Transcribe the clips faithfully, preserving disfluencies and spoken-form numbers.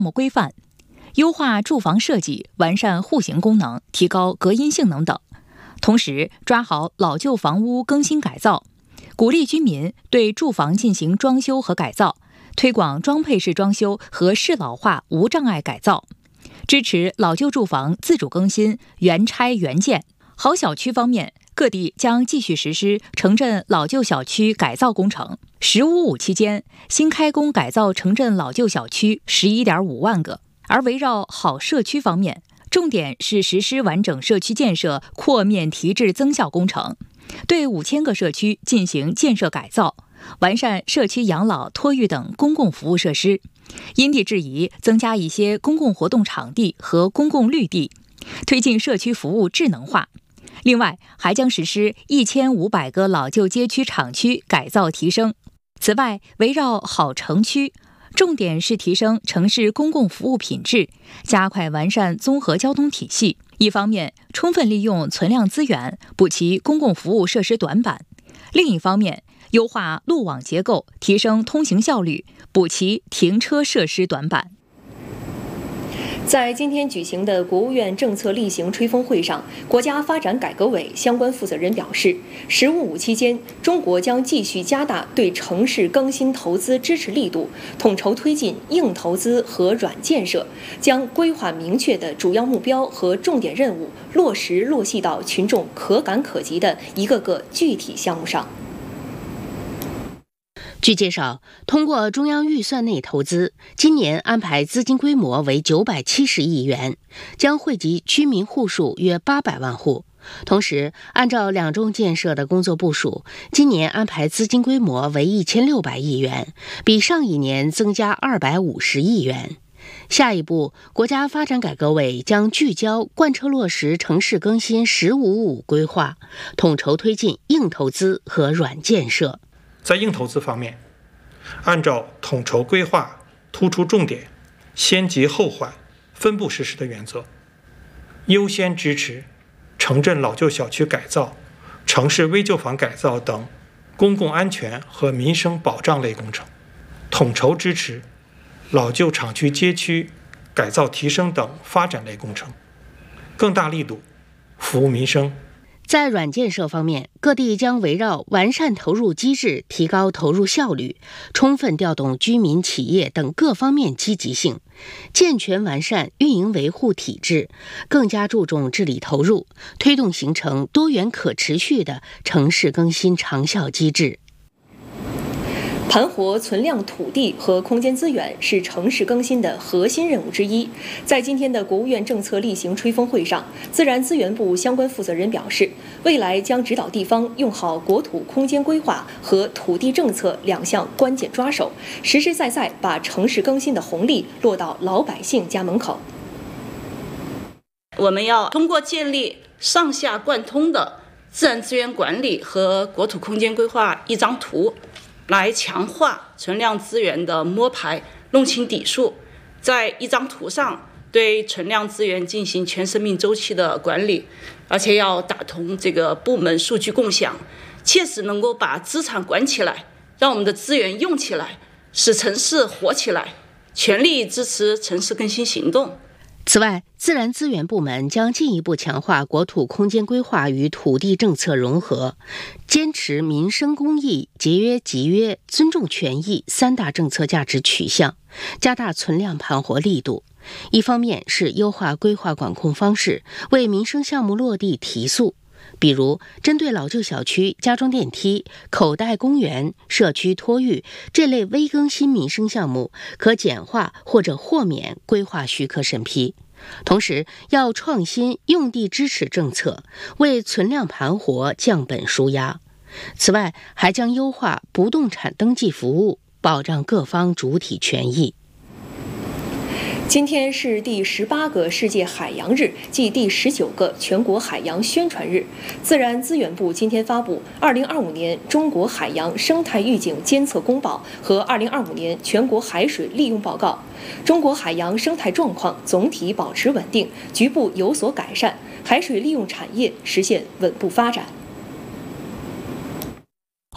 目规范，优化住房设计，完善户型功能，提高隔音性能等。同时，抓好老旧房屋更新改造，鼓励居民对住房进行装修和改造，推广装配式装修和适老化无障碍改造，支持老旧住房自主更新、原拆原建。好小区方面，各地将继续实施城镇老旧小区改造工程。十五五期间，新开工改造城镇老旧小区十一点五万个。而围绕好社区方面，重点是实施完整社区建设扩面提质增效工程，对五千个社区进行建设改造，完善社区养老、托育等公共服务设施，因地制宜增加一些公共活动场地和公共绿地，推进社区服务智能化。另外，还将实施一千五百个老旧街区厂区改造提升。此外，围绕好城区，重点是提升城市公共服务品质，加快完善综合交通体系。一方面，充分利用存量资源，补齐公共服务设施短板；另一方面，优化路网结构，提升通行效率，补齐停车设施短板。 在今天举行的国务院政策例行吹风会上，国家发展改革委相关负责人表示，十五五期间，中国将继续加大对城市更新投资支持力度，统筹推进硬投资和软建设，将规划明确的主要目标和重点任务落实落细到群众可感可及的一个个具体项目上。 据介绍，通过中央预算内投资，今年安排资金规模为九百七十亿元，将惠及居民户数约八百万户。同时，按照两中建设的工作部署，今年安排资金规模为一千六百亿元，比上一年增加二百五十亿元。下一步，国家发展改革委将聚焦贯彻落实城市更新“十五五”规划，统筹推进硬投资和软建设。 在硬投资方面，按照统筹规划、突出重点、先急后缓、分步实施的原则，优先支持城镇老旧小区改造、城市危旧房改造等公共安全和民生保障类工程，统筹支持老旧厂区街区改造提升等发展类工程，更大力度服务民生。 在软建设方面，各地将围绕完善投入机制，提高投入效率，充分调动居民、企业等各方面积极性，健全完善运营维护体制，更加注重治理投入，推动形成多元可持续的城市更新长效机制。 盘活存量土地和空间资源是城市更新的核心任务之一。在今天的国务院政策例行吹风会上，自然资源部相关负责人表示，未来将指导地方用好国土空间规划和土地政策两项关键抓手，实实在在把城市更新的红利落到老百姓家门口。 我们要通过建立上下贯通的自然资源管理和国土空间规划一张图，来强化存量资源的摸排，弄清底数，在一张图上对存量资源进行全生命周期的管理，而且要打通这个部门数据共享，切实能够把资产管起来，让我们的资源用起来，使城市活起来，全力支持城市更新行动。 此外，自然资源部门将进一步强化国土空间规划与土地政策融合，坚持民生公益、节约集约、尊重权益三大政策价值取向，加大存量盘活力度。一方面是优化规划管控方式，为民生项目落地提速。比如，针对老旧小区加装电梯、口袋公园、社区托育这类微更新民生项目，可简化或者豁免规划许可审批。同时，要创新用地支持政策，为存量盘活降本舒压。此外，还将优化不动产登记服务，保障各方主体权益。 今天是第十八个世界海洋日，暨第十九个全国海洋宣传日。自然资源部今天发布《二零二五年中国海洋生态预警监测公报》和《二零二五年全国海水利用报告》，中国海洋生态状况总体保持稳定，局部有所改善，海水利用产业实现稳步发展。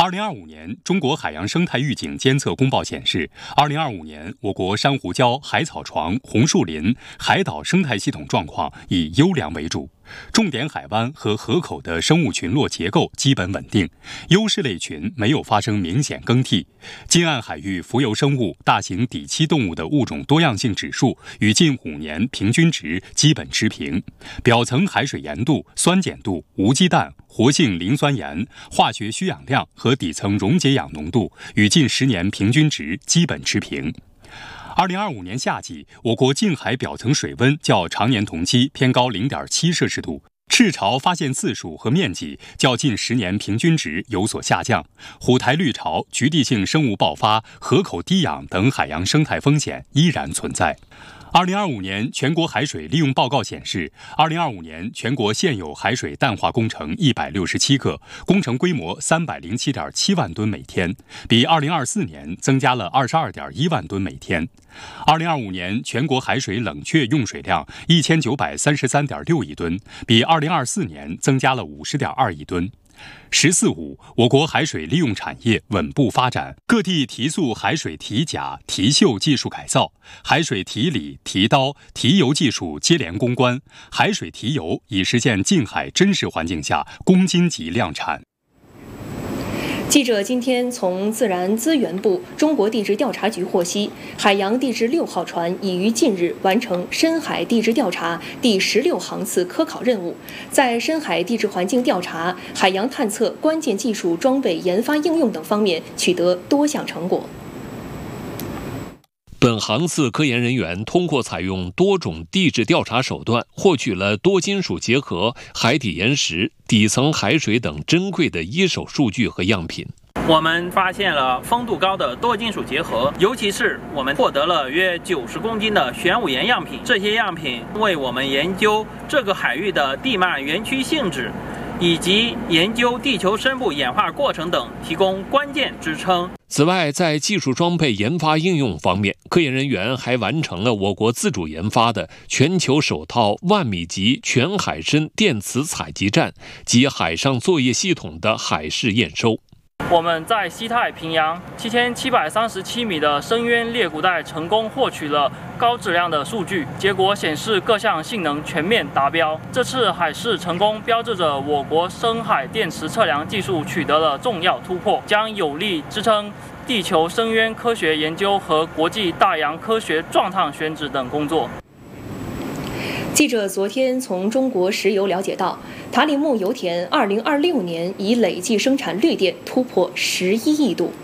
二零二五年中国海洋生态预警监测公报显示，二零二五年我国珊瑚礁、海草床、红树林、海岛生态系统状况以优良为主，重点海湾和河口的生物群落结构基本稳定，优势类群没有发生明显更替。近岸海域浮游生物、大型底栖动物的物种多样性指数与近五年平均值基本持平，表层海水盐度、酸碱度、无机氮、活性磷酸盐、化学需氧量和底层溶解氧浓度与近十年平均值基本持平。二零二五年夏季，我国近海表层水温较常年同期偏高 零点七摄氏度，赤潮发现次数和面积较近十年平均值有所下降，虎台绿潮、局地性生物爆发、河口低氧等海洋生态风险依然存在。二零二五年全国海水利用报告显示，二零二五年全国现有海水淡化工程一百六十七个，工程规模三百零七点七万吨每天，比二零二四年增加了二十二点一万吨每天。二零二五年全国海水冷却用水量一千九百三十三点六亿吨，比二零二四年增加了五十点二亿吨。十四五，我国海水利用产业稳步发展，各地提速海水提甲、提锈技术改造，海水提锂、提刀、提油技术接连攻关，海水提油已实现近海真实环境下公斤级量产。 记者今天从自然资源部中国地质调查局获悉，海洋地质六号船已于近日完成深海地质调查第十六航次科考任务，在深海地质环境调查、海洋探测关键技术装备研发应用等方面取得多项成果。 本航次科研人员通过采用多种地质调查手段，获取了多金属结合、海底岩石、底层海水等珍贵的一手数据和样品。 我们发现了丰度高的多金属结合，尤其是我们获得了约九十公斤的玄武岩样品。这些样品为我们研究这个海域的地幔园区性质，以及研究地球深部演化过程等提供关键支撑。 此外，在技术装备研发应用方面，科研人员还完成了我国自主研发的全球首套万米级全海深电磁采集站及海上作业系统的海试验收。 我们在西太平洋七千七百三十七米的深渊裂谷带成功获取了高质量的数据，结果显示各项性能全面达标。这次海试成功标志着我国深海电磁测量技术取得了重要突破，将有力支撑地球深渊科学研究和国际大洋科学撞探选址等工作。 记者昨天从中国石油了解到，塔里木油田二零二六年已累计生产绿电突破十一亿度。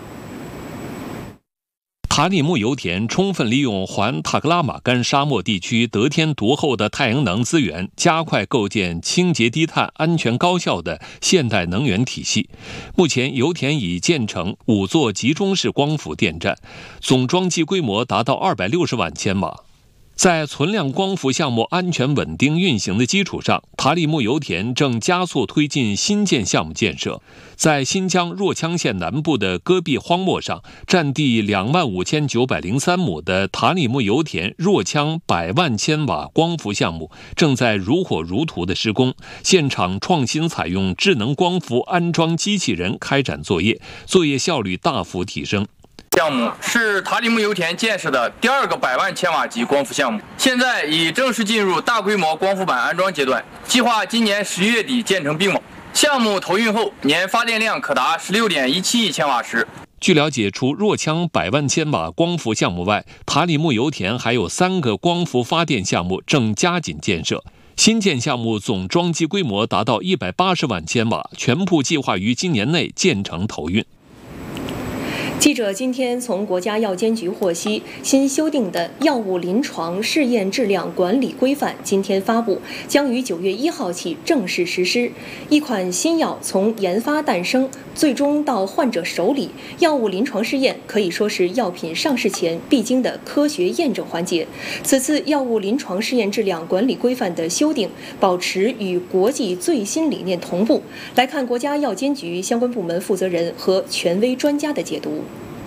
塔里木油田充分利用环塔克拉玛干沙漠地区得天独厚的太阳能资源，加快构建清洁低碳、安全高效的现代能源体系。目前，油田已建成五座集中式光伏电站，总装机规模达到二百六十万千瓦。在存量光伏项目安全稳定运行的基础上，塔里木油田正加速推进新建项目建设。在新疆若羌县南部的戈壁荒漠上，占地两万五千九百零三亩的塔里木油田若羌百万千瓦光伏项目正在如火如荼的施工，现场创新采用智能光伏安装机器人开展作业，作业效率大幅提升。 项目是塔里木油田建设的第二个百万千瓦级光伏项目，现在已正式进入大规模光伏板安装阶段，计划今年十一月底建成并网。项目投运后，年发电量可达十六点一七亿千瓦时。 据了解，除若羌百万千瓦光伏项目外，塔里木油田还有三个光伏发电项目正加紧建设。新建项目总装机规模达到一百八十万千瓦，全部计划于今年内建成投运。 记者今天从国家药监局获悉，新修订的药物临床试验质量管理规范今天发布，将于九月一号起正式实施。一款新药从研发诞生，最终到患者手里，药物临床试验可以说是药品上市前必经的科学验证环节。此次药物临床试验质量管理规范的修订，保持与国际最新理念同步。来看国家药监局相关部门负责人和权威专家的解读。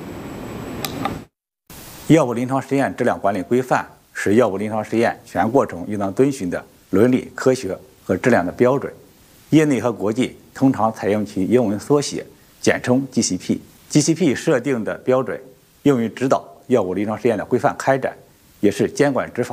药物临床实验质量管理规范是药物临床实验全过程应当遵循的伦理、科学和质量的标准。业内和国际通常采用其英文缩写， 简称 G C P。G C P 设定的标准用于指导药物临床试验的规范开展，也是监管执法